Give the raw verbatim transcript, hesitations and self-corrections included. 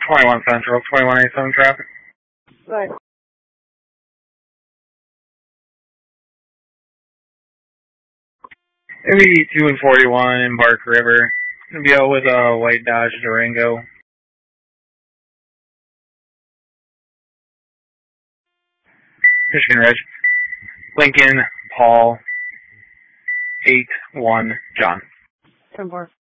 twenty-one Central, twenty-one eighty-seven traffic. Right. Maybe two and forty-one in Bark River. Gonna be out with a white Dodge Durango. Michigan Ridge. Lincoln, Paul, eight one, John. ten four.